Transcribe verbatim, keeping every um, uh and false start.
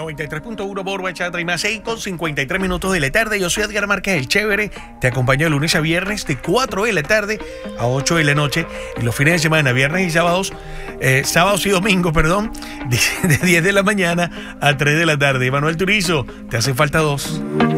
noventa y tres punto uno Borba Chatra y más seis con cincuenta y tres minutos de la tarde. Yo soy Edgar Márquez, el chévere. Te acompaño de lunes a viernes de cuatro de la tarde a ocho de la noche. Y los fines de semana, viernes y sábados, eh, sábados y domingos, perdón, de, de diez de la mañana a tres de la tarde. Manuel Turizo, te hace falta dos.